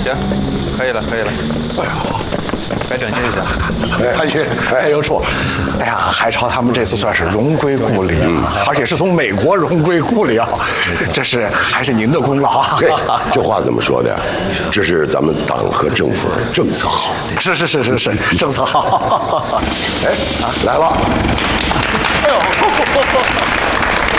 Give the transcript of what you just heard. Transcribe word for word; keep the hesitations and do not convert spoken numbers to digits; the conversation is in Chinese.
行，可以了，可以了。哎呦，该整齐一下。 潘勋，哎，有处。哎呀，海潮他们这次算是荣归故里啊，而且是从美国荣归故里啊，这是还是您的功劳啊。 这话怎么说的？这是咱们党和政府政策好。 是是是是是，政策好。 哎，来了。哎呦。